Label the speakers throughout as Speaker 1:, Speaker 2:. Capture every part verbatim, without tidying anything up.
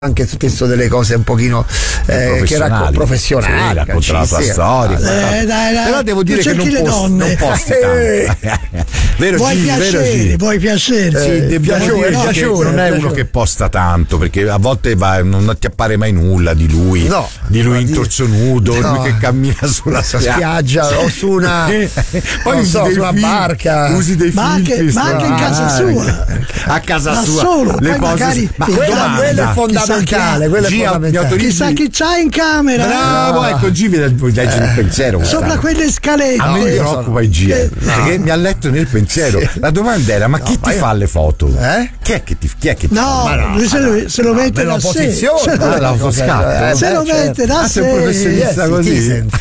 Speaker 1: anche spesso delle cose un pochino eh, che raccon- professionali,
Speaker 2: sì, racconta la sua storia,
Speaker 1: eh, dai, dai,
Speaker 2: però devo dire che non, post- non posti
Speaker 1: eh,
Speaker 2: tanto. Vero,
Speaker 3: vuoi
Speaker 2: Gigi,
Speaker 3: piacere,
Speaker 2: vero,
Speaker 3: vuoi piacere,
Speaker 2: sì,
Speaker 1: eh,
Speaker 2: piacere,
Speaker 1: piacere,
Speaker 2: no,
Speaker 1: piacere,
Speaker 2: non è
Speaker 1: piacere.
Speaker 2: uno che posta tanto, perché a volte va, non ti appare mai nulla di lui,
Speaker 1: no,
Speaker 2: di lui in
Speaker 1: di...
Speaker 2: torso nudo,
Speaker 1: no.
Speaker 2: lui che cammina sulla
Speaker 1: spiaggia, spiaggia o su una,
Speaker 2: poi
Speaker 1: non so,
Speaker 2: su
Speaker 1: una
Speaker 2: film,
Speaker 1: barca,
Speaker 2: usi dei
Speaker 3: ma anche,
Speaker 2: filtri,
Speaker 3: ma anche in casa sua,
Speaker 2: a casa
Speaker 3: da
Speaker 2: sua,
Speaker 3: solo,
Speaker 2: le
Speaker 3: poi
Speaker 2: cose,
Speaker 3: magari
Speaker 2: ma
Speaker 1: quella, quello è fondamentale, quello è
Speaker 2: Gia,
Speaker 1: fondamentale.
Speaker 3: chissà chi c'ha in camera,
Speaker 2: bravo, ecco, G vuoi leggere il pensiero,
Speaker 3: sopra quelle scalette.
Speaker 2: a me mi preoccupa il G,
Speaker 3: Eh,
Speaker 2: perché mi ha letto nel pensiero.
Speaker 1: Sì.
Speaker 2: La domanda era: ma
Speaker 1: No,
Speaker 2: chi
Speaker 1: ma
Speaker 2: ti
Speaker 1: io-
Speaker 2: fa le foto?
Speaker 1: Eh?
Speaker 2: Chi è che ti, chi è che ti
Speaker 3: no,
Speaker 2: fa?
Speaker 3: lui se lo, se lo mette
Speaker 1: nella
Speaker 3: da sé,
Speaker 1: posizione,
Speaker 3: se lo,
Speaker 2: Ah, l'autoscatto.
Speaker 1: eh,
Speaker 3: se
Speaker 1: beh,
Speaker 3: lo
Speaker 1: certo.
Speaker 3: mette da
Speaker 2: Ah, sei un
Speaker 3: sé.
Speaker 2: professionista
Speaker 1: Yes,
Speaker 2: così?
Speaker 1: Thyssen.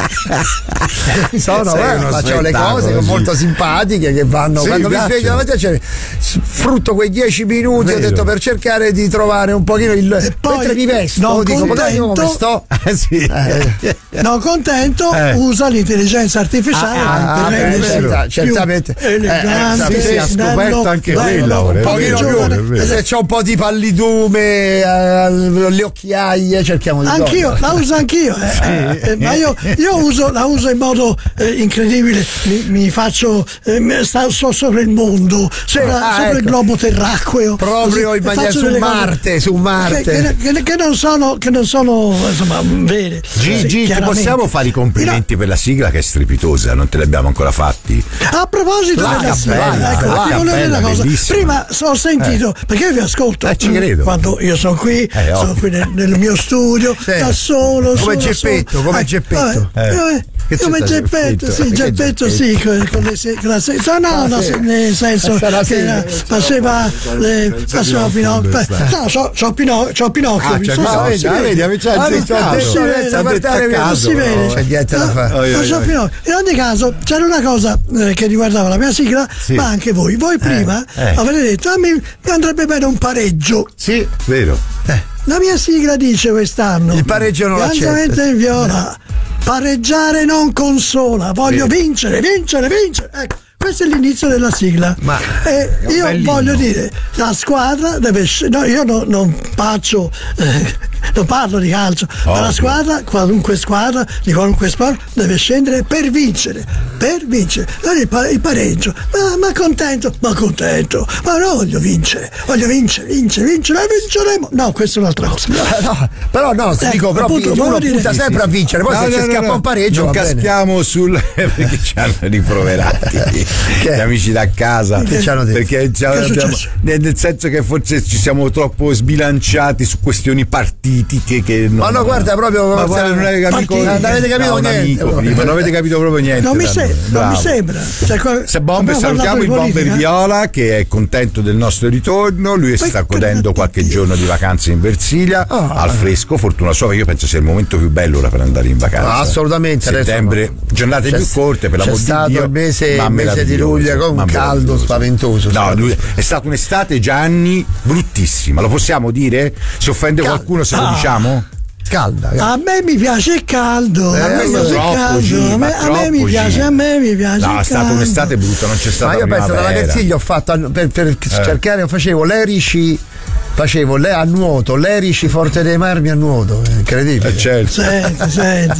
Speaker 1: Sono,
Speaker 2: Sei
Speaker 1: eh,
Speaker 2: uno
Speaker 1: faccio le
Speaker 2: spettacolo,
Speaker 1: cose
Speaker 2: sì.
Speaker 1: molto simpatiche che vanno
Speaker 2: Sì,
Speaker 1: quando mi
Speaker 2: piacciono.
Speaker 1: sveglio la mattina, cioè, sfrutto quei dieci minuti, ho
Speaker 2: Vero.
Speaker 1: detto, per cercare di trovare un pochino il
Speaker 3: poi,
Speaker 1: mentre mi vesto,
Speaker 3: non
Speaker 1: dico, magari come
Speaker 3: contento-
Speaker 1: sto.
Speaker 2: Eh, sì.
Speaker 1: Eh,
Speaker 3: Non contento,
Speaker 2: Eh.
Speaker 3: usa l'intelligenza artificiale
Speaker 1: Ah,
Speaker 3: per
Speaker 1: beh,
Speaker 3: rendersi
Speaker 1: beh,
Speaker 3: più
Speaker 1: certamente.
Speaker 3: elegante,
Speaker 1: Eh, eh, sì,
Speaker 2: ha
Speaker 3: snello,
Speaker 2: scoperto anche
Speaker 3: bello,
Speaker 2: quella, ora,
Speaker 3: un
Speaker 2: è
Speaker 3: po'
Speaker 1: pochino
Speaker 3: più
Speaker 2: vero,
Speaker 3: giovane.
Speaker 2: è vero.
Speaker 1: Se c'è un po' di pallidume, eh, le occhiaie, cerchiamo di
Speaker 3: Anch'io, la uso anch'io, eh. Eh, ma io, io uso, la uso in modo eh, incredibile, mi, mi faccio, eh, mi- sta, so sopra il mondo, sopra,
Speaker 1: Ah,
Speaker 3: sopra
Speaker 1: ecco.
Speaker 3: il globo terracqueo.
Speaker 1: Proprio
Speaker 3: così,
Speaker 1: in
Speaker 3: e
Speaker 1: maniera
Speaker 3: faccio
Speaker 1: su
Speaker 3: delle cose
Speaker 1: Marte, su Marte.
Speaker 3: Che, che- che non sono, che non sono insomma vere.
Speaker 2: Gigi,
Speaker 3: Sì,
Speaker 2: ti
Speaker 3: chiaramente.
Speaker 2: possiamo fare i complimenti per la sigla che è strepitosa, non te li abbiamo ancora fatti.
Speaker 3: A proposito
Speaker 2: La
Speaker 3: della sigla,
Speaker 2: cappella,
Speaker 3: ecco,
Speaker 2: la
Speaker 3: ti volevo dire
Speaker 2: cappella,
Speaker 3: una cosa.
Speaker 2: bellissima.
Speaker 3: Prima ho sentito, perché io vi ascolto
Speaker 2: Eh, ci credo.
Speaker 3: quando io sono qui,
Speaker 2: Eh,
Speaker 3: sono
Speaker 2: ovvio.
Speaker 3: qui nel, nel mio studio,
Speaker 1: Sì.
Speaker 3: da solo.
Speaker 1: Come
Speaker 3: solo,
Speaker 1: Geppetto,
Speaker 3: solo.
Speaker 1: come
Speaker 3: Eh,
Speaker 1: Geppetto.
Speaker 3: vabbè,
Speaker 2: Eh.
Speaker 3: vabbè,
Speaker 2: Che
Speaker 3: come
Speaker 2: c'è da
Speaker 3: Geppetto,
Speaker 2: Geppetto?
Speaker 3: sì,
Speaker 2: Perché
Speaker 3: Geppetto sì, con, con le, se- con la se- no, no, no,
Speaker 1: sì.
Speaker 3: se- nel senso
Speaker 1: Sarà sì.
Speaker 3: che era- faceva, le, faceva Pinocchio. No, c'ho, c'ho Pinocchio, c'ho Pinocchio.
Speaker 2: Ah,
Speaker 3: mi
Speaker 2: c'è
Speaker 3: so-
Speaker 2: Pinocchio,
Speaker 3: si
Speaker 2: ah,
Speaker 3: vede.
Speaker 2: vedi, avete già
Speaker 1: Ah,
Speaker 2: azzeccato.
Speaker 1: detto,
Speaker 3: Si vede,
Speaker 1: senza guardare
Speaker 2: detto a
Speaker 1: via,
Speaker 3: non si vede.
Speaker 1: c'è niente da fare.
Speaker 3: No,
Speaker 2: Oi,
Speaker 3: non
Speaker 2: oi,
Speaker 3: so
Speaker 2: oi.
Speaker 3: più no. In ogni caso c'era una cosa eh, che riguardava la mia sigla,
Speaker 2: Sì.
Speaker 3: ma anche voi. Voi prima
Speaker 2: eh.
Speaker 3: avete detto a me mi andrebbe bene un pareggio.
Speaker 2: Sì, vero.
Speaker 3: La mia sigla dice quest'anno:
Speaker 1: Il pareggio non l'accetto.
Speaker 3: Piazzamento in viola, pareggiare non consola, voglio vincere, vincere, vincere. Ecco, questo è l'inizio della sigla.
Speaker 1: Ma
Speaker 3: e
Speaker 2: un
Speaker 3: io
Speaker 2: bellino.
Speaker 3: voglio dire, la squadra deve sc- no, io no- non faccio eh, non parlo di calcio, ma la
Speaker 2: Ovvio.
Speaker 3: squadra, qualunque squadra, di qualunque sport, deve scendere per vincere, per vincere. Non il, pa- il pareggio, ma, ma contento, ma contento, ma no, voglio vincere, voglio vincere, vincere, vincere, e vinceremo. No, questa è un'altra cosa.
Speaker 1: No, però no,
Speaker 3: Ecco,
Speaker 1: dico proprio
Speaker 3: appunto,
Speaker 1: uno
Speaker 3: volevo dire-
Speaker 1: punta
Speaker 3: sì,
Speaker 1: sempre a vincere, poi
Speaker 2: No,
Speaker 1: se
Speaker 2: no,
Speaker 1: ci
Speaker 2: no,
Speaker 1: scappa
Speaker 2: no.
Speaker 1: un pareggio
Speaker 2: non
Speaker 1: va bene.
Speaker 2: caschiamo sul perché ci hanno rimproverati
Speaker 1: Che?
Speaker 2: gli amici da casa,
Speaker 1: Che ci hanno detto?
Speaker 2: perché ci
Speaker 3: Che è
Speaker 2: abbiamo-
Speaker 3: successo?
Speaker 2: nel nel senso che forse ci siamo troppo sbilanciati su questioni partitiche che non,
Speaker 1: Ma no, guarda, proprio
Speaker 2: ma
Speaker 1: forse-
Speaker 2: guarda, non avete capito,
Speaker 3: Partiti.
Speaker 1: Non avete capito
Speaker 2: no, un
Speaker 1: niente,
Speaker 2: amico
Speaker 1: proprio.
Speaker 2: prima, non avete capito proprio niente
Speaker 3: Non mi,
Speaker 2: da
Speaker 3: se-
Speaker 2: noi.
Speaker 3: non mi
Speaker 2: Bravo.
Speaker 3: sembra. Cioè, qua-
Speaker 2: Se Bomber,
Speaker 3: abbiamo
Speaker 2: salutiamo
Speaker 3: parlato
Speaker 2: il
Speaker 3: di
Speaker 2: Bomber
Speaker 3: politica.
Speaker 2: Viola che è contento del nostro ritorno, lui
Speaker 3: Ma
Speaker 2: sta
Speaker 3: che
Speaker 2: godendo qualche
Speaker 3: Dio.
Speaker 2: giorno di vacanze in Versilia
Speaker 1: Ah.
Speaker 2: al fresco, fortuna sua, io penso sia il momento più bello ora per andare in vacanza.
Speaker 1: Ah, assolutamente, adesso
Speaker 2: settembre,
Speaker 1: no.
Speaker 2: giornate
Speaker 1: C'è-
Speaker 2: più corte per
Speaker 1: c'è
Speaker 2: l'amor di
Speaker 1: stato
Speaker 2: Dio,
Speaker 1: il mese-
Speaker 2: ma
Speaker 1: il mese di
Speaker 2: meraviglioso,
Speaker 1: luglio con un
Speaker 2: ma
Speaker 1: caldo
Speaker 2: meraviglioso.
Speaker 1: spaventoso,
Speaker 2: No,
Speaker 1: spaventoso.
Speaker 2: lui, è stata un'estate, Gianni, bruttissima, lo possiamo dire? Se offende
Speaker 1: Caldo.
Speaker 2: qualcuno se lo
Speaker 3: Ah.
Speaker 2: diciamo?
Speaker 1: Calda, calda.
Speaker 3: A me mi piace il caldo, a me
Speaker 1: Eh,
Speaker 3: piace il
Speaker 2: troppo,
Speaker 3: caldo,
Speaker 2: Gigi,
Speaker 3: a me,
Speaker 2: ma
Speaker 3: a me
Speaker 2: troppo,
Speaker 3: mi piace,
Speaker 2: Gigi.
Speaker 3: a me mi piace
Speaker 2: No,
Speaker 3: il
Speaker 2: è stata
Speaker 3: caldo.
Speaker 2: un'estate brutta, non c'è stata
Speaker 1: Ma io penso dalla
Speaker 2: primavera.
Speaker 1: ragazziglia ho fatto per, per
Speaker 2: Eh.
Speaker 1: cercare, facevo l'erici, facevo le, a nuoto, l'erici Forte dei Marmi a nuoto, è incredibile.
Speaker 2: Eh, certo.
Speaker 3: Senti, senti.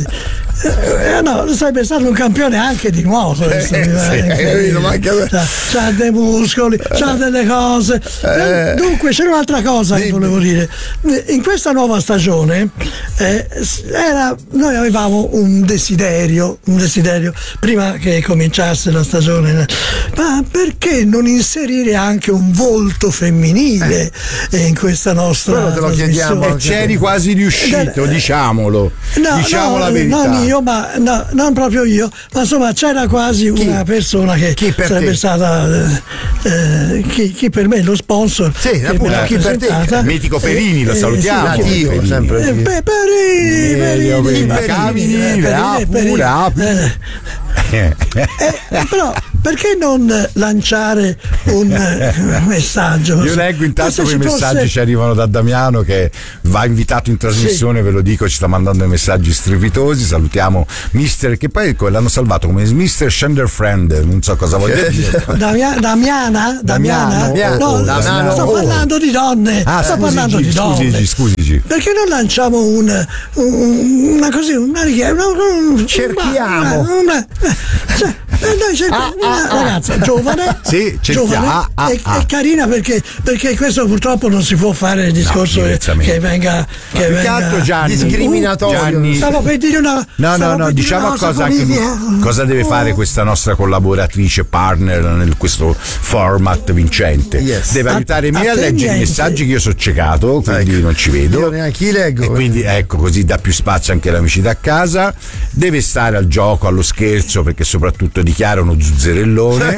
Speaker 3: Eh, no, sarebbe stato un campione anche di nuoto. questo, mi pare,
Speaker 1: sì,
Speaker 3: incredibile.
Speaker 1: ma anche-
Speaker 3: C'ha, c'ha dei muscoli, c'ha delle cose.
Speaker 1: Eh.
Speaker 3: Dunque, c'è un'altra cosa che
Speaker 1: Dimmi.
Speaker 3: volevo dire. In questa nuova stagione eh, era, noi avevamo un desiderio, un desiderio prima che cominciasse la stagione. Ma perché non inserire anche un volto femminile eh, in questa nostra
Speaker 1: Quello te lo chiediamo
Speaker 3: trasmissione?
Speaker 2: E c'eri quasi riuscito,
Speaker 3: Eh,
Speaker 2: diciamolo.
Speaker 3: No,
Speaker 2: diciamo
Speaker 3: no,
Speaker 2: la verità.
Speaker 3: non io, ma no, non proprio io, ma insomma c'era quasi
Speaker 1: Chi?
Speaker 3: una persona che
Speaker 1: Chi per
Speaker 3: sarebbe
Speaker 1: te?
Speaker 3: stata eh, eh, chi, chi per me lo sponsor
Speaker 1: Sì,
Speaker 3: che
Speaker 1: appunto,
Speaker 3: me l'ha
Speaker 1: chi per te?
Speaker 3: presentata.
Speaker 2: Il mitico Perini, lo
Speaker 3: Eh,
Speaker 2: salutiamo.
Speaker 3: sì,
Speaker 1: Dio,
Speaker 2: Perini.
Speaker 1: sempre.
Speaker 3: Eh, Pe- Perini,
Speaker 2: Perini,
Speaker 3: Perini,
Speaker 2: Perini,
Speaker 3: Perini,
Speaker 2: ah,
Speaker 3: Perini,
Speaker 2: pure, ah,
Speaker 3: eh,
Speaker 2: Eh.
Speaker 3: eh, però, perché non lanciare un eh, messaggio?
Speaker 2: Io leggo intanto che i messaggi
Speaker 3: fosse...
Speaker 2: ci arrivano da Damiano, che va invitato in trasmissione, sì. Ve lo dico, ci sta mandando dei messaggi strepitosi. Salutiamo mister, che poi l'hanno salvato come mister Schenderfriend, non so cosa voglia dire.
Speaker 3: Damia, Damiana? Damiana?
Speaker 1: Damiano.
Speaker 3: No,
Speaker 1: Damiano.
Speaker 3: sto
Speaker 1: Oh.
Speaker 3: parlando di donne.
Speaker 2: Ah,
Speaker 3: sto
Speaker 2: scusi,
Speaker 3: parlando
Speaker 2: G,
Speaker 3: di donne.
Speaker 2: Scusi, scusi.
Speaker 3: Perché non lanciamo un, un una così, una richiesta?
Speaker 1: Cerchiamo.
Speaker 3: Una, una, cioè, noi cerchiamo
Speaker 1: Ah,
Speaker 3: una
Speaker 1: ah,
Speaker 3: ragazza giovane,
Speaker 2: Sì, cerchiamo.
Speaker 3: giovane
Speaker 2: Ah, ah,
Speaker 3: e,
Speaker 2: ah.
Speaker 3: e carina, perché, perché questo purtroppo non si può fare il discorso
Speaker 2: No,
Speaker 3: che,
Speaker 2: diversamente.
Speaker 3: che venga che
Speaker 2: Più che
Speaker 3: venga
Speaker 2: altro, Gianni,
Speaker 1: discriminatorio.
Speaker 2: Gianni,
Speaker 3: stavo per dire una
Speaker 2: No, no,
Speaker 3: stavo
Speaker 2: no,
Speaker 3: per dire
Speaker 2: diciamo
Speaker 3: una
Speaker 2: cosa,
Speaker 3: come
Speaker 2: anche,
Speaker 3: via.
Speaker 2: cosa deve
Speaker 3: Oh.
Speaker 2: fare questa nostra collaboratrice partner nel questo format vincente.
Speaker 1: Yes.
Speaker 2: Deve
Speaker 3: A-
Speaker 2: aiutare me a leggere i
Speaker 3: attendente.
Speaker 2: messaggi, che io sono ciecato, quindi
Speaker 1: Ecco.
Speaker 2: non ci vedo.
Speaker 1: Io neanche li leggo.
Speaker 2: E quindi ecco, così dà più spazio anche all'amici da casa. Deve stare al gioco, allo scherzo, perché soprattutto dichiara uno zuzzerellone.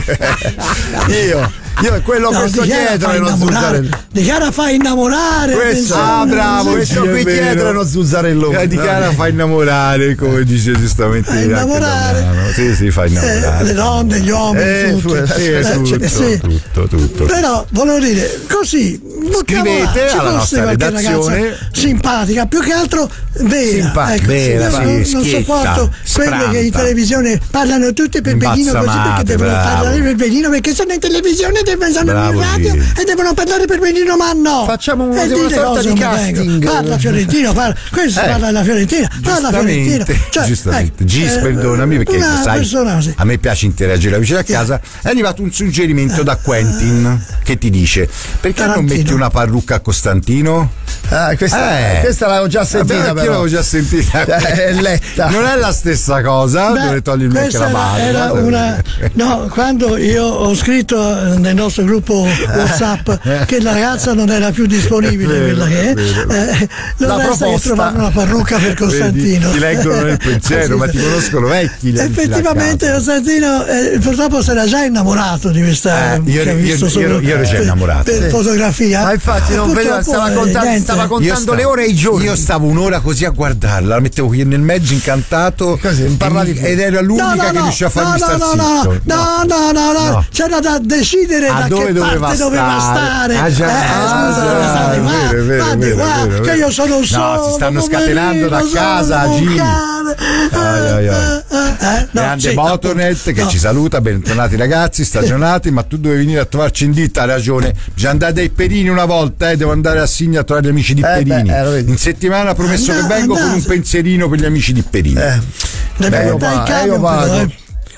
Speaker 1: io, io è quello
Speaker 3: No,
Speaker 1: che sto
Speaker 3: dichiara
Speaker 1: dietro
Speaker 3: fa
Speaker 1: e non
Speaker 3: innamorare,
Speaker 1: zuzzarellone.
Speaker 3: dichiara fa innamorare,
Speaker 1: Questo,
Speaker 3: attenzione.
Speaker 2: ah, bravo,
Speaker 1: questo
Speaker 2: sì,
Speaker 1: qui
Speaker 2: è vero.
Speaker 1: dietro è uno zuzzarellone.
Speaker 2: Eh, dichiara fa innamorare, come dice giustamente
Speaker 3: Fa
Speaker 2: anche
Speaker 3: innamorare.
Speaker 2: Damiano. Sì, sì, fa innamorare.
Speaker 3: Eh, le donne, gli uomini,
Speaker 1: Eh,
Speaker 3: tutti.
Speaker 1: fu-
Speaker 2: Sì,
Speaker 3: Eh,
Speaker 2: tutto,
Speaker 3: cioè, sì.
Speaker 2: tutto, tutto.
Speaker 3: Però volevo dire così, buttiamo là,
Speaker 2: Scrivete
Speaker 3: ci
Speaker 2: alla
Speaker 3: fosse
Speaker 2: nostra
Speaker 3: qualche
Speaker 2: redazione.
Speaker 3: ragazza simpatica, più che altro vera,
Speaker 1: Simpatica,
Speaker 3: ecco,
Speaker 2: vera,
Speaker 3: io
Speaker 2: sì,
Speaker 3: non, non
Speaker 2: schietta,
Speaker 3: sopporto quelle che in
Speaker 2: spranta.
Speaker 3: televisione parlano tutte per benino così, perché
Speaker 2: Imbazzamate,
Speaker 3: devono
Speaker 2: bravo.
Speaker 3: parlare per benino, perché sono in televisione, devono sono
Speaker 2: Bravo,
Speaker 3: in radio
Speaker 2: Gigi.
Speaker 3: e devono parlare per benino, ma no.
Speaker 1: Facciamo una-
Speaker 3: E
Speaker 1: una
Speaker 3: dire
Speaker 1: sorta
Speaker 3: cose
Speaker 1: di
Speaker 3: come vengono.
Speaker 1: casting.
Speaker 3: Parla Fiorentino, parla, questo
Speaker 1: Eh.
Speaker 3: parla della Fiorentina, parla Fiorentina.
Speaker 2: Giustamente,
Speaker 3: Cioè,
Speaker 2: giustamente.
Speaker 3: ecco,
Speaker 2: Gis,
Speaker 3: eh,
Speaker 2: perdonami, perché
Speaker 3: una
Speaker 2: sai,
Speaker 3: persona così.
Speaker 2: a me piace interagire vicino a casa. È arrivato un suggerimento da Quentin che ti dice: perché non
Speaker 3: Tarantino.
Speaker 2: metti una parrucca a Costantino?
Speaker 1: Ah, questa,
Speaker 2: Eh.
Speaker 1: questa l'avevo già sentita,
Speaker 2: Vabbè, anche io
Speaker 1: però.
Speaker 2: l'avevo già sentita.
Speaker 1: Eh, è letta.
Speaker 2: Non è la stessa cosa,
Speaker 3: Beh,
Speaker 2: dovrei togliermi anche
Speaker 3: questa
Speaker 2: la barba.
Speaker 3: era una, no, quando io ho scritto nel nostro gruppo WhatsApp che la ragazza non era più disponibile,
Speaker 2: Vero,
Speaker 3: quella che è,
Speaker 2: vero.
Speaker 3: eh,
Speaker 1: La
Speaker 3: non resta che
Speaker 1: proposta.
Speaker 3: trovare una parrucca per Costantino.
Speaker 2: Vedi, ti leggono nel pensiero, ma ti conoscono vecchi. gli amici da
Speaker 3: Effettivamente
Speaker 2: casa.
Speaker 3: Costantino eh, purtroppo si era già innamorato di questa
Speaker 2: Eh, io-
Speaker 3: che ha
Speaker 2: io-
Speaker 3: visto
Speaker 2: io-
Speaker 3: solo
Speaker 2: io ero già
Speaker 3: per-
Speaker 2: innamorato.
Speaker 3: per
Speaker 1: Sì.
Speaker 3: fotografia.
Speaker 1: Ma infatti
Speaker 3: Eh,
Speaker 1: non vedeva,
Speaker 3: purtroppo,
Speaker 1: stava,
Speaker 3: eh,
Speaker 1: conta-
Speaker 3: niente.
Speaker 1: stava
Speaker 2: Io
Speaker 1: contando
Speaker 2: stavo-
Speaker 1: le ore e i giorni.
Speaker 2: Io stavo un'ora così a guardarla, la mettevo qui nel mezzo incantato
Speaker 1: Così, non
Speaker 2: e
Speaker 1: parlavi
Speaker 2: mi-
Speaker 1: più.
Speaker 2: ed era l'unica
Speaker 3: No, no,
Speaker 2: che
Speaker 3: no,
Speaker 2: riusciva a farmi
Speaker 3: no,
Speaker 2: star
Speaker 3: no, no,
Speaker 2: zitto.
Speaker 3: no, no, no, no,
Speaker 2: No.
Speaker 3: c'era da decidere
Speaker 2: A
Speaker 3: da
Speaker 2: dove
Speaker 3: che
Speaker 2: doveva
Speaker 3: parte doveva
Speaker 2: stare.
Speaker 3: stare.
Speaker 2: Ah, già.
Speaker 3: Eh,
Speaker 2: Ah,
Speaker 3: scusa,
Speaker 2: già,
Speaker 3: state
Speaker 2: è
Speaker 3: qua,
Speaker 2: vero, è vero,
Speaker 3: fate
Speaker 2: è vero,
Speaker 3: qua,
Speaker 2: è vero, è
Speaker 3: che
Speaker 2: vero.
Speaker 3: io sono
Speaker 2: No,
Speaker 3: solo.
Speaker 2: si stanno
Speaker 3: poverino,
Speaker 2: scatenando da
Speaker 3: sono
Speaker 2: casa,
Speaker 3: un
Speaker 2: Gini.
Speaker 3: cane.
Speaker 2: Ai, ai, ai.
Speaker 3: Eh, eh, no,
Speaker 2: Grande
Speaker 3: sì,
Speaker 2: Motornet
Speaker 3: appunto,
Speaker 2: che
Speaker 3: no.
Speaker 2: ci saluta, bentornati ragazzi, stagionati, ma tu dovevi venire a trovarci in ditta, ha ragione, bisogna andare dai Perini una volta, eh, devo andare a Signa a trovare gli amici di
Speaker 1: Eh,
Speaker 2: Perini.
Speaker 1: beh, eh, lo vedi.
Speaker 2: In settimana ha promesso
Speaker 3: Andate,
Speaker 2: che vengo con un
Speaker 3: andate.
Speaker 2: pensierino per gli amici di Perini.
Speaker 1: Eh,
Speaker 3: Deve
Speaker 1: Beh, io
Speaker 3: andare in
Speaker 1: va-
Speaker 3: cambio,
Speaker 1: io vado.
Speaker 3: però, eh.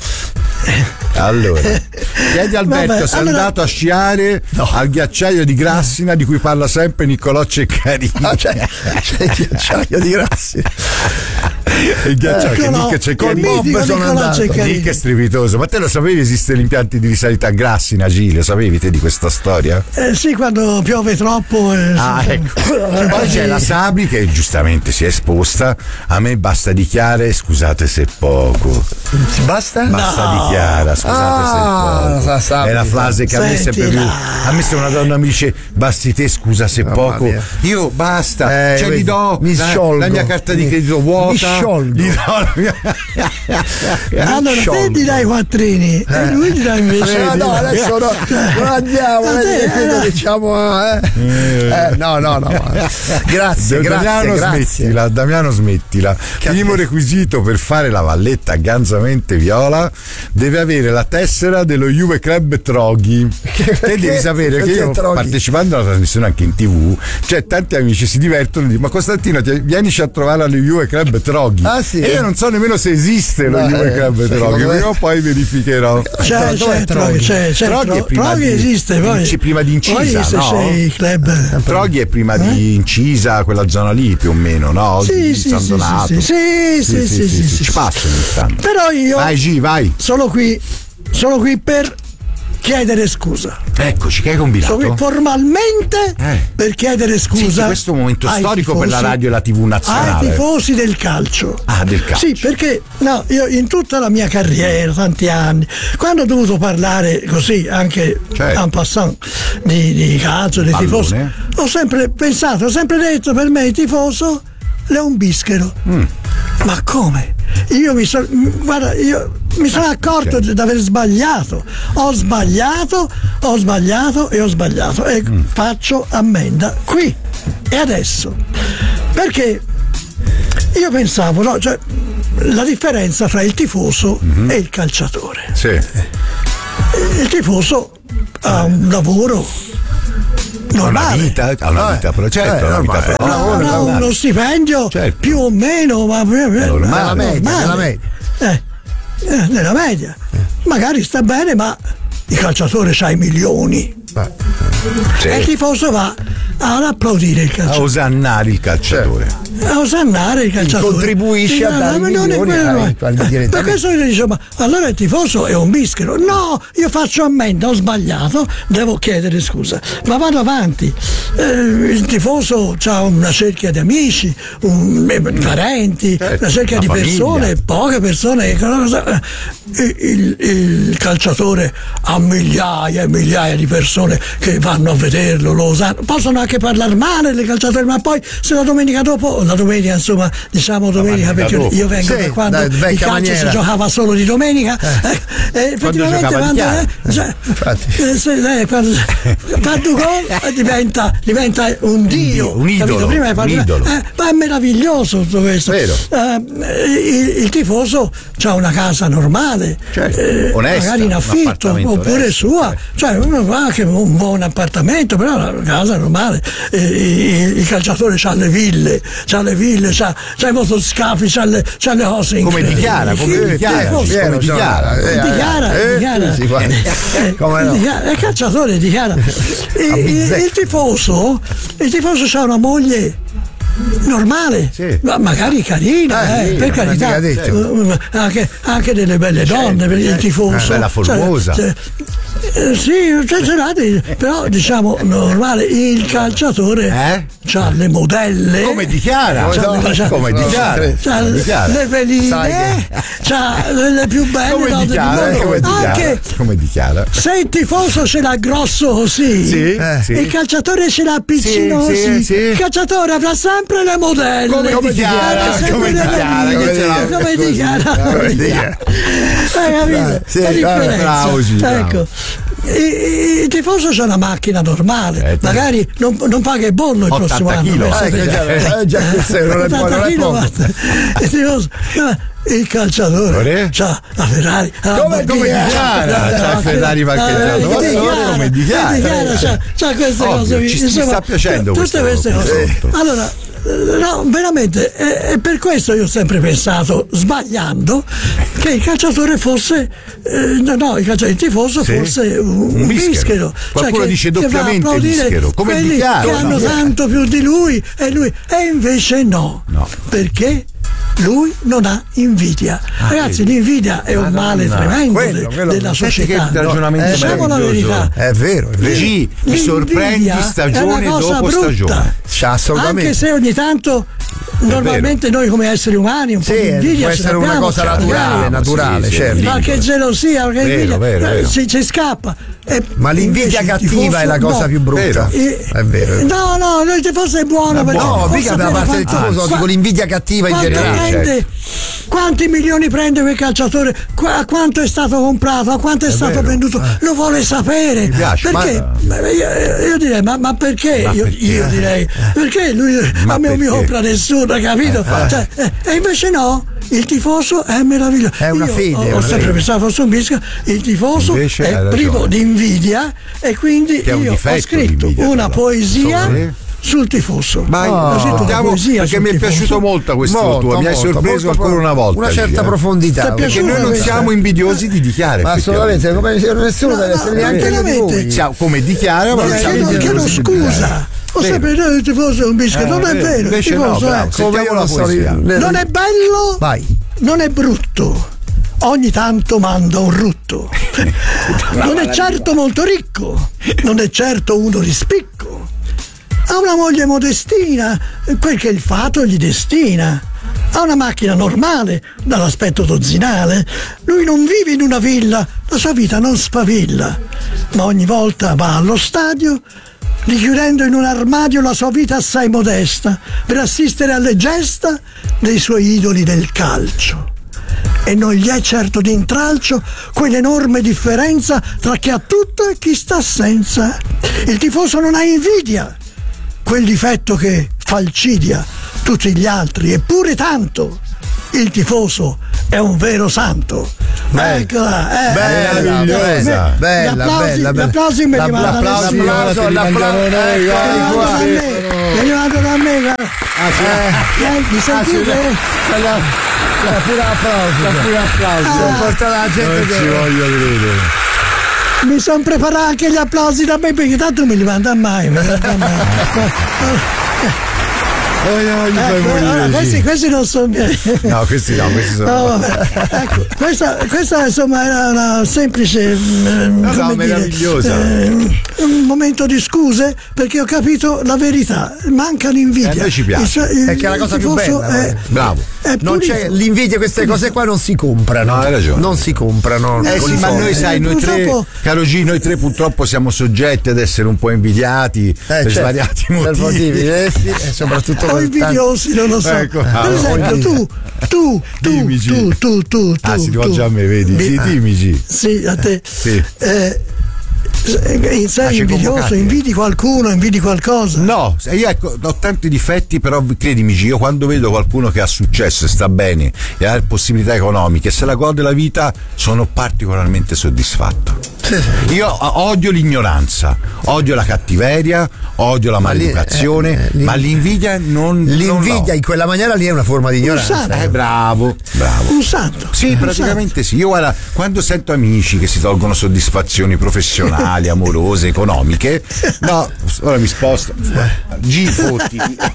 Speaker 2: Allora, chiedi a Alberto
Speaker 3: Vabbè,
Speaker 2: se è
Speaker 3: allora-
Speaker 2: andato a sciare al ghiacciaio di Grassina di cui parla sempre Niccolò Ceccarini.
Speaker 1: Ah, c'è, c'è il ghiacciaio di Grassi.
Speaker 2: Il ghiacciaio che
Speaker 3: Niccolò,
Speaker 2: Nick
Speaker 3: col
Speaker 2: Ceccarini.
Speaker 3: mitico
Speaker 1: Bob sono
Speaker 3: Niccolò
Speaker 1: andato.
Speaker 3: Ceccarini.
Speaker 2: Nick è strepitoso, ma te lo sapevi esiste l'impianto di risalita a Grassina, Gile? Sapevi te di questa storia?
Speaker 3: Eh, sì, quando piove troppo. eh,
Speaker 2: Ah,
Speaker 3: sì,
Speaker 2: ecco.
Speaker 3: eh,
Speaker 2: Poi c'è la Sabri che giustamente si è esposta. A me basta dichiare, scusate se poco.
Speaker 1: Si basta?
Speaker 2: Basta dichiara, scusate
Speaker 1: Ah,
Speaker 2: se poco.
Speaker 1: la Sabri.
Speaker 2: È la frase che a me è sempre
Speaker 3: Sentila.
Speaker 2: più. A me se una donna mi dice basti te, scusa se
Speaker 1: Mamma
Speaker 2: poco.
Speaker 1: mia.
Speaker 2: Io basta,
Speaker 1: Eh,
Speaker 2: cioè
Speaker 1: vedi,
Speaker 2: gli do
Speaker 1: mi
Speaker 2: la,
Speaker 1: sciolgo.
Speaker 2: la mia carta di
Speaker 1: Mi-
Speaker 2: credito vuota.
Speaker 1: mi sciolgo.
Speaker 2: Gli do la mia-
Speaker 3: Allora te
Speaker 1: sciolgo.
Speaker 3: ti dai i quattrini e lui ti dà invece.
Speaker 1: Eh, no, adesso no, non andiamo,
Speaker 3: Ma te,
Speaker 1: vedi, che
Speaker 3: eh,
Speaker 1: diciamo, eh. Eh, no, no, no. Grazie, grazie,
Speaker 2: Damiano
Speaker 1: grazie.
Speaker 2: smettila, Damiano smettila. Primo requisito per fare la valletta ganzamente viola deve avere la tessera dello Juve Club Troghi. Te devi sapere che
Speaker 1: Perché
Speaker 2: io
Speaker 1: Troghi?
Speaker 2: partecipando alla trasmissione anche in tv, cioè tanti amici si divertono e dicono: ma Costantino ti- vienici a trovare allo Juve Club Troghi.
Speaker 1: Ah, sì?
Speaker 2: E io non so nemmeno se esiste lo
Speaker 1: No,
Speaker 2: Juve
Speaker 1: eh,
Speaker 2: Club
Speaker 1: secondo
Speaker 2: Troghi,
Speaker 1: me-
Speaker 2: prima o poi verificherò.
Speaker 3: C'è,
Speaker 1: Dov'è
Speaker 3: c'è,
Speaker 1: Troghi?
Speaker 3: Troghi, c'è, c'è,
Speaker 2: Troghi è
Speaker 3: Tro-
Speaker 2: prima
Speaker 3: Troghi
Speaker 2: di-
Speaker 3: esiste, poi.
Speaker 2: Inci- prima di Incisa,
Speaker 3: Poi esiste,
Speaker 2: no?
Speaker 3: c'è il club.
Speaker 2: Troghi è prima di Incisa, quella zona lì più o meno, no?
Speaker 3: Sì,
Speaker 2: Di
Speaker 3: sì,
Speaker 2: San
Speaker 3: sì,
Speaker 2: Donato.
Speaker 3: sì, sì, sì, sì, sì, sì.
Speaker 2: Ci passo ogni tanto.
Speaker 3: Però io
Speaker 2: Vai G, vai.
Speaker 3: sono qui, sono qui per chiedere scusa.
Speaker 2: Eccoci, che hai
Speaker 3: Sono
Speaker 2: combinato?
Speaker 3: qui formalmente
Speaker 2: Eh.
Speaker 3: per chiedere
Speaker 2: Sì,
Speaker 3: scusa.
Speaker 2: sì, questo è un momento
Speaker 3: ai
Speaker 2: storico per la
Speaker 3: tifosi-
Speaker 2: radio e la tivù nazionale.
Speaker 3: Ai tifosi del calcio.
Speaker 2: Ah, del calcio.
Speaker 3: Sì, perché no, io in tutta la mia carriera, tanti anni, quando ho dovuto parlare così, anche
Speaker 2: Certo.
Speaker 3: en passant, di, di calcio, di
Speaker 2: Pallone.
Speaker 3: tifosi, ho sempre pensato, ho sempre detto per me il tifoso è un bischero.
Speaker 2: Mm.
Speaker 3: Ma come? io mi sono guarda, io mi sono accorto di aver sbagliato, ho sbagliato, ho sbagliato e ho sbagliato e mm. faccio ammenda qui e adesso, perché io pensavo, no, cioè, la differenza tra il tifoso mm-hmm. e il calciatore.
Speaker 2: Sì.
Speaker 3: Il tifoso ha un lavoro normale.
Speaker 2: Una vita, ha una vita, però certo,
Speaker 1: eh,
Speaker 2: una vita
Speaker 1: normale.
Speaker 2: però.
Speaker 3: No, no, uno stipendio
Speaker 2: certo.
Speaker 3: più o meno, ma
Speaker 1: nella media, nella media.
Speaker 3: Eh, eh, nella media. Magari sta bene, ma il calciatore c'ha i milioni.
Speaker 2: Sì.
Speaker 3: E il tifoso va ad applaudire il calciatore,
Speaker 2: a osannare il calciatore,
Speaker 3: a osannare il calciatore,
Speaker 1: contribuisce a dare
Speaker 3: ma non è quello, per questo io dicevo, ma allora il tifoso è un bischero. No, io faccio ammenda, ho sbagliato, devo chiedere scusa, ma vado avanti. Eh, il tifoso ha una cerchia di amici, un, parenti,
Speaker 2: eh,
Speaker 3: una cerchia
Speaker 2: una
Speaker 3: di
Speaker 2: famiglia.
Speaker 3: persone, poche persone. Il, il, il calciatore ha migliaia e migliaia di persone che vanno a vederlo, lo usano, possono anche parlare male dei calciatori, ma poi se la domenica dopo, la domenica insomma, diciamo domenica, perché dopo. Io vengo
Speaker 1: sì,
Speaker 3: da quando
Speaker 1: da
Speaker 3: il calcio
Speaker 1: maniera.
Speaker 3: si giocava solo di domenica,
Speaker 1: eh.
Speaker 3: eh, effettivamente quando, eh, cioè, eh, se, eh, quando fa due gol diventa, diventa un dio,
Speaker 2: un idolo,
Speaker 3: Prima hai parlato,
Speaker 2: un idolo.
Speaker 3: Eh, ma è meraviglioso tutto questo.
Speaker 2: Vero.
Speaker 3: Eh, il, il tifoso ha una casa normale,
Speaker 2: certo.
Speaker 3: eh,
Speaker 2: Onesta,
Speaker 3: magari in affitto oppure
Speaker 2: onesto,
Speaker 3: sua, cioè uno va anche un buon appartamento, però una casa normale. Eh, il, il calciatore c'ha le ville, c'ha le ville, c'ha, c'ha i motoscafi, c'ha le, c'ha le cose
Speaker 2: come dichiara, come
Speaker 3: il,
Speaker 2: dichiara,
Speaker 3: il tifoso,
Speaker 2: come dichiara,
Speaker 3: eh, dichiara,
Speaker 1: eh,
Speaker 3: dichiara,
Speaker 1: sì,
Speaker 3: eh,
Speaker 1: come no?
Speaker 3: dichiara, il calciatore dichiara. il, il, il tifoso, il tifoso c'ha una moglie normale, sì. Ma magari carina, eh,
Speaker 1: sì,
Speaker 3: per carità, uh, anche, anche delle belle donne, per il tifoso,
Speaker 2: bella formosa,
Speaker 3: cioè, cioè, eh, sì, cioè, ce l'ha di, però diciamo normale. Il calciatore
Speaker 2: eh?
Speaker 3: c'ha le modelle,
Speaker 2: come dichiara,
Speaker 3: c'ha
Speaker 2: no,
Speaker 3: le, c'ha,
Speaker 2: come dichiara,
Speaker 3: c'ha
Speaker 2: come dichiara.
Speaker 3: le veline, c'ha le più belle
Speaker 2: come
Speaker 3: donne
Speaker 2: dichiara,
Speaker 3: del mondo.
Speaker 2: come dichiara,
Speaker 3: anche
Speaker 2: come dichiara.
Speaker 3: se il tifoso ce l'ha grosso così,
Speaker 2: sì, eh, sì.
Speaker 3: il calciatore ce l'ha piccino
Speaker 2: sì,
Speaker 3: così,
Speaker 2: sì,
Speaker 3: il calciatore avrà sempre le modelle.
Speaker 2: Come, come dichiara, come dichiara,
Speaker 3: come dichiara,
Speaker 2: come dichiara.
Speaker 3: Hai capito?
Speaker 2: Sì,
Speaker 3: La differenza.
Speaker 2: bravo, sì, bravo.
Speaker 3: Ecco. Il tifoso c'ha una macchina normale,
Speaker 2: eh,
Speaker 3: magari non, non paga il bollo il prossimo
Speaker 2: chilo.
Speaker 3: anno.
Speaker 1: Eh, già, già questo non è buono,
Speaker 3: il tifoso, il calciatore c'ha la Ferrari,
Speaker 2: come, come dichiara, c'ha il Ferrari parcheggiato, come dichiara,
Speaker 3: c'ha, c'ha queste
Speaker 2: ovvio,
Speaker 3: cose,
Speaker 2: ci,
Speaker 3: insomma,
Speaker 2: ci sta piacendo
Speaker 3: tutte queste cose. Allora, no, veramente, è, è per questo io ho sempre pensato, sbagliando, che il calciatore fosse, eh, no, il, calciatore, il tifoso sì, fosse un, un bischero.
Speaker 2: Qualcuno
Speaker 3: cioè
Speaker 2: dice
Speaker 3: che,
Speaker 2: doppiamente
Speaker 3: che
Speaker 2: bischero, come
Speaker 3: quelli
Speaker 2: dichiara,
Speaker 3: che hanno
Speaker 2: no?
Speaker 3: tanto più di lui e lui, e invece no,
Speaker 2: no.
Speaker 3: Perché? Lui non ha invidia. Ah, ragazzi, vedi? L'invidia è un male no, tremendo
Speaker 1: quello, quello,
Speaker 3: della società.
Speaker 2: Che ragionamento
Speaker 3: diciamo la verità.
Speaker 1: È vero, è vero.
Speaker 2: G, mi sorprendi stagione dopo
Speaker 3: brutta.
Speaker 2: stagione.
Speaker 1: Assolutamente.
Speaker 3: Anche se ogni tanto normalmente noi come esseri umani un
Speaker 1: sì,
Speaker 3: po' di invidia
Speaker 1: può essere
Speaker 3: una
Speaker 1: cosa naturale, naturale,
Speaker 2: sì, sì,
Speaker 1: certo.
Speaker 3: Qualche gelosia, qualche
Speaker 2: vero,
Speaker 3: invidia,
Speaker 2: vero, vero.
Speaker 3: Ci, ci scappa. E
Speaker 1: ma l'invidia cattiva tifoso, è la cosa
Speaker 3: no,
Speaker 1: più brutta.
Speaker 3: E,
Speaker 1: è vero.
Speaker 3: No, no, il tifoso è buono.
Speaker 1: È no, mica da parte del tifoso, dico l'invidia cattiva in generale.
Speaker 3: Prende, quanti milioni prende quel calciatore? A quanto è stato comprato? A quanto è, è stato vero. venduto? Eh. Lo vuole sapere.
Speaker 2: Mi piace,
Speaker 3: perché?
Speaker 2: Ma...
Speaker 3: Io, io direi, ma, ma perché?
Speaker 2: Ma
Speaker 3: io,
Speaker 2: perché?
Speaker 3: io direi, perché lui
Speaker 2: ma
Speaker 3: a me non mi compra nessuno, capito?
Speaker 2: Eh,
Speaker 3: cioè, eh, e invece no. Il tifoso è meraviglioso.
Speaker 1: È una
Speaker 3: io
Speaker 1: fede.
Speaker 3: Ho, ho
Speaker 1: una
Speaker 3: sempre
Speaker 1: fede.
Speaker 3: pensato fosse un bischero. Il tifoso
Speaker 2: invece
Speaker 3: è privo di invidia e quindi io ho scritto una poesia sul tifoso.
Speaker 2: Ma
Speaker 3: oh,
Speaker 2: andiamo, perché mi è piaciuto molto questo tuo, mi hai sorpreso molto, ancora una volta.
Speaker 1: Una certa profondità.
Speaker 2: Perché noi non siamo invidiosi di dichiarare.
Speaker 1: Ma assolutamente, come nessuno deve essere neanche
Speaker 2: come dichiara, ma
Speaker 3: non chiedo scusa. Ho sempre detto che il tifoso è un bischero, non è vero. Il tifoso è
Speaker 1: come io la storia.
Speaker 3: Non è bello,
Speaker 1: vai.
Speaker 3: Non è brutto. Ogni tanto manda un rutto. Non è certo molto ricco, non è certo uno di spicco. Ha una moglie modestina, quel che il fato gli destina. Ha una macchina normale, dall'aspetto dozzinale. Lui non vive in una villa, la sua vita non sfavilla. Ma ogni volta va allo stadio, richiudendo in un armadio la sua vita assai modesta, per assistere alle gesta dei suoi idoli del calcio. e non gli è certo d'intralcio quell'enorme differenza tra chi ha tutto e chi sta senza. Il tifoso non ha invidia, quel difetto che falcidia tutti gli altri, eppure tanto. Il tifoso è un vero santo. Eccola, eh,
Speaker 1: meravigliosa, bella,
Speaker 3: gli applausi,
Speaker 1: bella,
Speaker 3: gli
Speaker 1: bella.
Speaker 3: applausi me li mandano
Speaker 1: L'applauso,
Speaker 3: sì.
Speaker 1: l'applauso, l'applauso,
Speaker 3: Me li mandano da me, me li mandano da me, guarda. Eh, mi sentite?
Speaker 1: La pura applauso, la pura applauso. Porta la gente
Speaker 2: Non ci voglio credere.
Speaker 3: Mi sono preparato anche gli applausi da me perché tanto me li manda mai. Me li manda mai.
Speaker 2: Oh, no, gli fai
Speaker 3: Ecco,
Speaker 2: morire,
Speaker 3: allora,
Speaker 2: sì.
Speaker 3: questi, questi non sono miei.
Speaker 2: No, questi no, questi sono.
Speaker 3: No, vabbè. Ecco, questa, questa insomma era una semplice mm,
Speaker 2: no,
Speaker 3: come dire,
Speaker 2: meravigliosa.
Speaker 3: eh, un momento di scuse perché ho capito la verità, manca l'invidia.
Speaker 2: Eh, a noi ci piace.
Speaker 3: Il- il-
Speaker 1: È che è la
Speaker 3: il
Speaker 1: cosa più
Speaker 3: tifoso
Speaker 1: bella,
Speaker 3: è-
Speaker 2: Bravo.
Speaker 3: è
Speaker 1: Non c'è
Speaker 3: pulito.
Speaker 1: l'invidia, queste cose qua non si comprano.
Speaker 2: No, hai ragione.
Speaker 1: Non si comprano.
Speaker 3: Eh,
Speaker 2: Eh
Speaker 1: con
Speaker 2: sì,
Speaker 1: i
Speaker 2: ma
Speaker 1: soldi.
Speaker 2: noi sai, noi tre,
Speaker 3: Purtroppo-
Speaker 2: caro G, noi tre purtroppo siamo soggetti ad essere un po' invidiati
Speaker 1: Eh,
Speaker 2: per
Speaker 1: certo,
Speaker 2: svariati
Speaker 1: per
Speaker 2: motivi.
Speaker 1: motivi, eh, sì, e soprattutto
Speaker 3: O
Speaker 1: per tanti-
Speaker 3: invidiosi, non lo so.
Speaker 2: Ecco,
Speaker 3: per
Speaker 2: ah,
Speaker 3: esempio, tu, tu, tu,
Speaker 2: Dimmi, G.
Speaker 3: tu, tu, tu,
Speaker 2: Ah,
Speaker 3: tu,
Speaker 2: si rivolge
Speaker 3: tu.
Speaker 2: a me, vedi?
Speaker 3: Mi-
Speaker 2: Sì, dimmi, G.
Speaker 3: Sì, a te.
Speaker 2: Sì.
Speaker 3: Eh, sei
Speaker 2: Ah, ci
Speaker 3: invidioso,
Speaker 2: convocate?
Speaker 3: invidi qualcuno, invidi qualcosa.
Speaker 2: No, e io ecco, ho tanti difetti, però credimi, G, io quando vedo qualcuno che ha successo e sta bene e ha possibilità economiche, se la gode la vita, sono particolarmente soddisfatto. Io odio l'ignoranza, odio la cattiveria, odio la
Speaker 1: lì-
Speaker 2: maleducazione,
Speaker 1: eh, eh, lì-
Speaker 2: ma l'invidia non.
Speaker 1: L'invidia
Speaker 2: non l'ho.
Speaker 1: in quella maniera lì è una forma di ignoranza.
Speaker 3: santo.
Speaker 2: Eh, bravo, bravo.
Speaker 3: Un santo.
Speaker 2: Sì,
Speaker 3: Un
Speaker 2: praticamente sì. Io guarda, quando sento amici che si tolgono soddisfazioni professionali, amorose, economiche, no, ora mi sposto. G fotti.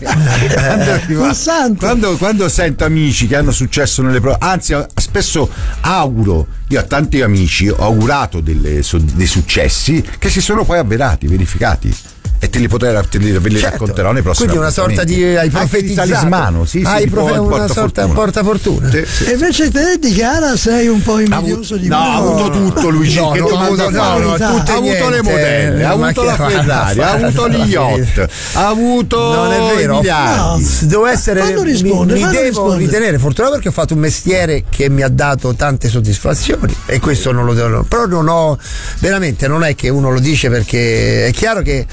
Speaker 2: Quando,
Speaker 3: Un santo.
Speaker 2: quando, quando sento amici che hanno successo nelle prove, anzi, spesso auguro, io a tanti amici ho augurato delle, so- dei successi che si sono poi avverati, verificati. E te li, potrei, te li, ve li
Speaker 1: Certo.
Speaker 2: racconterò nei prossimi
Speaker 1: Quindi una sorta di
Speaker 2: appuntamenti.
Speaker 1: hai
Speaker 2: Anche di
Speaker 1: profetizzato.
Speaker 2: talismano, sì, sì,
Speaker 1: hai
Speaker 2: tipo
Speaker 1: profe-
Speaker 2: il
Speaker 1: una sorta
Speaker 2: portafortuna.
Speaker 1: portafortuna.
Speaker 2: Sì, sì.
Speaker 3: E invece te, Dichiara, sei un po' invidioso di
Speaker 2: No,
Speaker 3: me.
Speaker 2: ha avuto tutto Luigi,
Speaker 1: No,
Speaker 2: che
Speaker 1: no,
Speaker 2: domanda
Speaker 1: no,
Speaker 2: fa?
Speaker 1: no, no,
Speaker 3: Ha
Speaker 1: tutte
Speaker 2: ha avuto
Speaker 1: niente.
Speaker 2: le modelle, ha
Speaker 1: Ma
Speaker 2: avuto
Speaker 1: che
Speaker 2: la
Speaker 1: va-
Speaker 2: Ferrari, ha avuto gli yacht, ha avuto
Speaker 1: Non è vero.
Speaker 2: i miliardi.
Speaker 3: No.
Speaker 1: Devo essere
Speaker 3: Fallo
Speaker 1: mi,
Speaker 3: rispondere,
Speaker 1: mi
Speaker 3: fallo
Speaker 1: devo
Speaker 3: rispondere.
Speaker 1: ritenere fortunato perché ho fatto un mestiere che mi ha dato tante soddisfazioni e questo non lo devo, però non ho veramente, non è che uno lo dice perché è chiaro che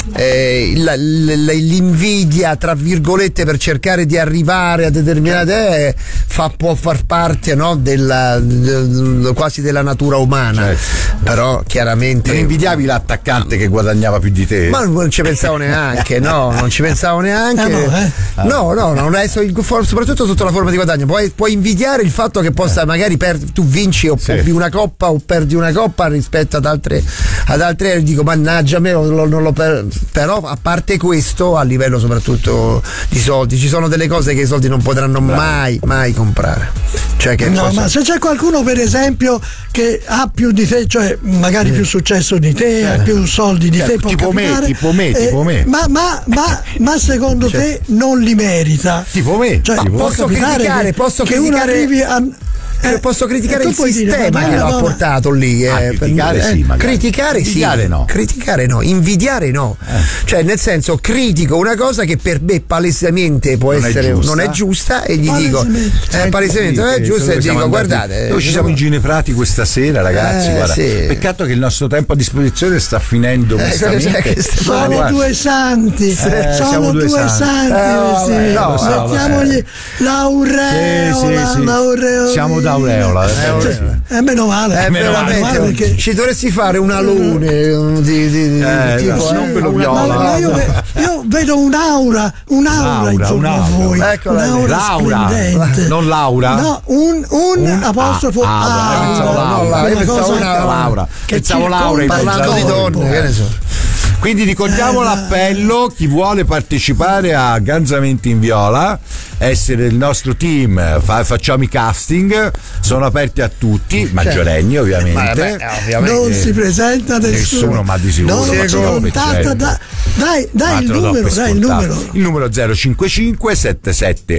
Speaker 1: eh, la- la- l'invidia tra virgolette per cercare di arrivare a determinate eh, fa, può far parte, no, della, de- quasi della natura umana.
Speaker 2: Certo.
Speaker 1: Però chiaramente
Speaker 2: Non invidiavi l'attaccante che guadagnava più di te?
Speaker 1: ma non ci pensavo neanche, no, non ci pensavo neanche.
Speaker 3: Ah, no, eh?
Speaker 1: No, no, non è soprattutto sotto la forma di guadagno. Puoi, puoi invidiare il fatto che possa magari per, tu vinci o
Speaker 2: Sì.
Speaker 1: perdi una coppa o perdi una coppa rispetto ad altre ad altre e dico mannaggia a me non lo, non lo per... però a parte questo a livello soprattutto di soldi ci sono delle cose che i soldi non potranno mai mai comprare. Cioè che
Speaker 3: No,
Speaker 1: cosa-
Speaker 3: ma se c'è qualcuno per esempio che ha più di te, cioè magari più successo di te, ha più soldi di
Speaker 2: Eh,
Speaker 3: te, può
Speaker 2: tipo me,
Speaker 3: capitare,
Speaker 2: tipo me, tipo me.
Speaker 3: Ma, ma, ma, ma secondo te non li merita?
Speaker 2: Tipo me,
Speaker 3: Cioè,
Speaker 2: tipo
Speaker 3: può
Speaker 1: me. Posso
Speaker 3: capitare
Speaker 1: criticare,
Speaker 3: che,
Speaker 1: posso
Speaker 3: che uno
Speaker 1: criticare-
Speaker 3: arrivi a...
Speaker 1: Eh, posso criticare
Speaker 3: tu
Speaker 1: il
Speaker 3: puoi dire,
Speaker 1: sistema
Speaker 3: ma
Speaker 1: che l'ha
Speaker 3: Madonna,
Speaker 1: portato lì.
Speaker 2: Ah,
Speaker 1: eh, per-
Speaker 2: criticare
Speaker 1: eh,
Speaker 2: sì, magari.
Speaker 1: criticare sì.
Speaker 2: Invidiare no.
Speaker 1: Criticare no, invidiare no. Cioè, nel senso, critico una cosa che per me palesemente può
Speaker 2: Non è
Speaker 1: essere
Speaker 2: giusta.
Speaker 1: non è giusta e gli dico
Speaker 3: Palesemente.
Speaker 1: eh, palesemente non è giusta e
Speaker 2: Dove siamo
Speaker 1: dico
Speaker 2: andati?
Speaker 1: guardate.
Speaker 2: Noi ci
Speaker 1: eh,
Speaker 2: siamo ingineprati questa sera, ragazzi.
Speaker 1: Eh,
Speaker 2: guarda.
Speaker 1: sì.
Speaker 2: Peccato che il nostro tempo a disposizione sta finendo.
Speaker 1: Eh,
Speaker 2: onestamente.
Speaker 1: cos'è che sta-
Speaker 2: Ma
Speaker 3: Sono
Speaker 2: guarda,
Speaker 3: due santi,
Speaker 2: Eh,
Speaker 3: sono
Speaker 2: siamo
Speaker 3: due,
Speaker 2: due
Speaker 3: santi,
Speaker 2: santi.
Speaker 1: Eh, vabbè,
Speaker 3: sì.
Speaker 1: no, lo so,
Speaker 3: mettiamogli l'aureola,
Speaker 2: Sì, sì, sì.
Speaker 3: l'aureola.
Speaker 2: Siamo d'aureola, eh,
Speaker 3: Cioè,
Speaker 2: sì.
Speaker 3: eh, meno male,
Speaker 1: Eh,
Speaker 3: meno male,
Speaker 1: veramente,
Speaker 3: perché
Speaker 1: ci dovresti fare un alone um, di, di, di
Speaker 2: Eh,
Speaker 1: tipo,
Speaker 2: non
Speaker 1: eh,
Speaker 2: quello
Speaker 1: una-
Speaker 2: viola.
Speaker 3: Ma- ma io, ve- io vedo un'aura, un'aura
Speaker 2: Un'aura,
Speaker 3: intorno a
Speaker 2: un'aura.
Speaker 3: voi,
Speaker 1: Eccola lì.
Speaker 3: un'aura
Speaker 2: Laura,
Speaker 3: splendente.
Speaker 2: non Laura?
Speaker 3: No, un, un,
Speaker 2: Un-
Speaker 3: apostrofo
Speaker 2: ah,
Speaker 3: aura,
Speaker 2: ah, pensavo Laura.
Speaker 3: una
Speaker 1: Io pensavo
Speaker 3: cosa
Speaker 1: una-
Speaker 2: Laura.
Speaker 3: che
Speaker 2: Pensavo Laura in
Speaker 3: circonda il
Speaker 1: parlando di
Speaker 3: corpo.
Speaker 1: donne, che ne so.
Speaker 2: Quindi ricordiamo
Speaker 3: Eh,
Speaker 2: l'appello, chi vuole partecipare a Ganzamenti in Viola, essere il nostro team, fa- facciamo i casting, sono aperti a tutti, maggiorenni ovviamente.
Speaker 1: Ma, beh, ovviamente.
Speaker 3: Non si presenta nessuno,
Speaker 2: Nessuno, ma di sicuro,
Speaker 3: non
Speaker 2: ma
Speaker 3: si
Speaker 2: come
Speaker 3: contatta,
Speaker 2: certo.
Speaker 3: da- dai, dai
Speaker 2: Ma
Speaker 3: il
Speaker 2: te lo do
Speaker 3: numero,
Speaker 2: per
Speaker 3: dai il
Speaker 2: scontato.
Speaker 3: numero.
Speaker 2: Il numero zero cinquantacinque settantasette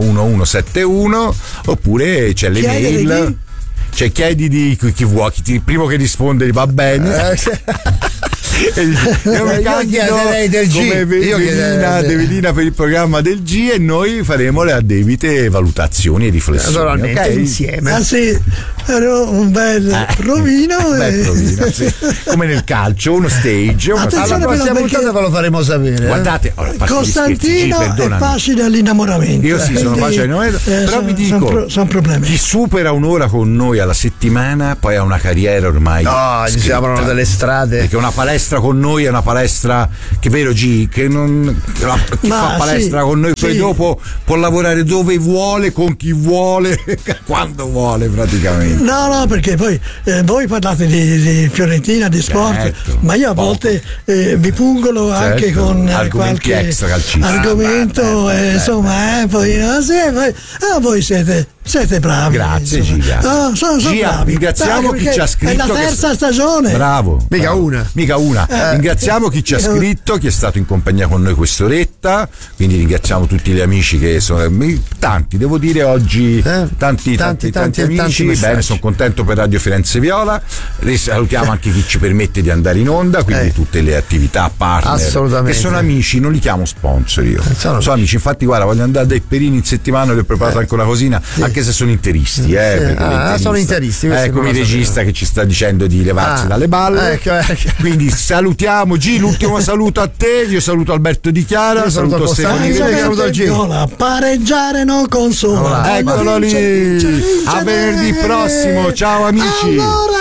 Speaker 2: centouno oppure c'è
Speaker 3: Chiedere
Speaker 2: l'email.
Speaker 3: di?
Speaker 2: Cioè chiedi di chi chi vuoi, chi ti- il primo che risponde va bene.
Speaker 1: Eh, sì.
Speaker 2: io mi candido
Speaker 1: del G.
Speaker 2: come Velina, Velina per il programma del G e noi faremo le addebite valutazioni e riflessioni.
Speaker 1: Naturalmente,
Speaker 2: okay?
Speaker 1: insieme.
Speaker 3: Ah sì, ero un bel
Speaker 2: Eh,
Speaker 3: provino.
Speaker 2: un bel
Speaker 3: e...
Speaker 2: provino, sì. Come nel calcio, uno stage. Una
Speaker 3: Attenzione,
Speaker 1: Alla prossima
Speaker 3: perché-
Speaker 1: puntata ve lo faremo sapere.
Speaker 2: Guardate, ora, a parte gli
Speaker 3: Costantino
Speaker 2: scherzi, G,
Speaker 3: è facile all'innamoramento.
Speaker 2: Io sì, sono
Speaker 3: quindi,
Speaker 2: facile all'innamoramento, però
Speaker 3: sono-
Speaker 2: vi dico,
Speaker 3: sono pro- sono problemi.
Speaker 2: chi supera un'ora con noi alla settimana poi ha una carriera ormai
Speaker 1: No, ci si
Speaker 2: scritta.
Speaker 1: aprono delle strade.
Speaker 2: Perché una palestra con noi è una palestra che, vero G, che non la, chi
Speaker 3: Ma
Speaker 2: fa palestra
Speaker 3: sì,
Speaker 2: con noi poi
Speaker 3: sì.
Speaker 2: dopo può lavorare dove vuole, con chi vuole, quando vuole praticamente.
Speaker 3: No, no, perché poi eh, voi parlate di, di Fiorentina, di sport,
Speaker 2: Certo,
Speaker 3: ma io a
Speaker 2: poco.
Speaker 3: volte eh, vi pungolo anche
Speaker 2: Certo,
Speaker 3: con eh,
Speaker 2: argomenti
Speaker 3: qualche
Speaker 2: extracalcistici.
Speaker 3: argomento,
Speaker 2: Ah, beh,
Speaker 3: eh,
Speaker 2: beh,
Speaker 3: insomma, eh, poi, ah, sì, poi ah, voi siete, siete bravi.
Speaker 2: Grazie,
Speaker 3: insomma.
Speaker 2: Giga.
Speaker 3: Ah, sono, sono
Speaker 2: Gia,
Speaker 3: bravi.
Speaker 2: ringraziamo
Speaker 3: Dai,
Speaker 2: chi ci ha scritto.
Speaker 3: È la
Speaker 2: che-
Speaker 3: terza stagione.
Speaker 2: Bravo.
Speaker 1: Mica
Speaker 2: bravo.
Speaker 1: una.
Speaker 2: Mica una.
Speaker 3: Eh.
Speaker 2: Ringraziamo chi ci ha
Speaker 3: Eh.
Speaker 2: scritto, chi è stato in compagnia con noi quest'oretta. Quindi ringraziamo tutti gli amici che sono mi- tanti, devo dire oggi
Speaker 1: Eh.
Speaker 2: tanti, tanti,
Speaker 1: Tanti,
Speaker 2: tanti,
Speaker 1: tanti,
Speaker 2: amici.
Speaker 1: tanti messaggi.
Speaker 2: Bene, sono contento per Radio Firenze Viola. E salutiamo anche chi ci permette di andare in onda, quindi
Speaker 1: Eh.
Speaker 2: tutte le attività partner
Speaker 1: Assolutamente.
Speaker 2: che sono amici, non li chiamo sponsor io.
Speaker 1: Sono-
Speaker 2: Sono amici, infatti guarda, voglio andare dai Perini in settimana, vi ho preparato anche una cosina, anche se sono interisti, eh,
Speaker 1: Sì.
Speaker 2: perché
Speaker 1: Ah,
Speaker 2: l'interista-
Speaker 1: sono interisti, questo
Speaker 2: Eh, come
Speaker 1: non
Speaker 2: il
Speaker 1: lo
Speaker 2: regista
Speaker 1: sapevo.
Speaker 2: che ci sta dicendo di levarsi
Speaker 1: Ah.
Speaker 2: dalle balle.
Speaker 1: Ecco, ecco.
Speaker 2: Quindi salutiamo G, l'ultimo saluto a te, io saluto Alberto Di Chiara,
Speaker 1: Io saluto
Speaker 2: saluto
Speaker 1: Costantino.
Speaker 2: Stefano
Speaker 1: Io
Speaker 2: Ivrea.
Speaker 1: saluto il G.
Speaker 3: Viola, pareggiare non consola.
Speaker 1: Allora,
Speaker 2: Eccolo lì,
Speaker 3: Vince, vince,
Speaker 2: a
Speaker 3: vince,
Speaker 2: venerdì
Speaker 3: vince.
Speaker 2: prossimo, ciao amici.
Speaker 3: Allora